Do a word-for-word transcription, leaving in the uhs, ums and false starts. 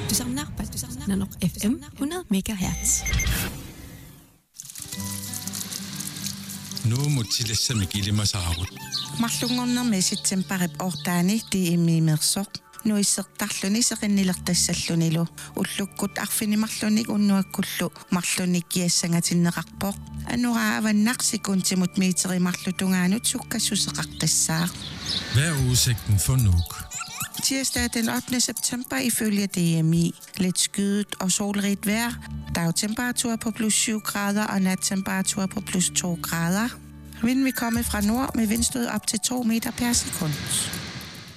Pastusarnaq Nanoq F M hundrede megahertz. Nu mutilassami kilimasaarut. Mарлунгорнэрми ситсемпарип ортаани тииммиимерсоқ нуиссертарлүни сеқиннилертассаллунилу уллуккут арфинимарлуник уннуаккуллу марлуник киассангатиннеқарпоқ анурааваннарсикунтимут миитеримарлутунгаанут суккассусеқартассаа. Hvad er udsigten for Nuuk? Tirsdag den ottende september ifølge D M I. Lidt skyet og solrigt vejr. Dagtemperatur på plus syv grader og nattemperatur på plus to grader. Vinden vil komme fra nord med vindstød op til to meter per sekund.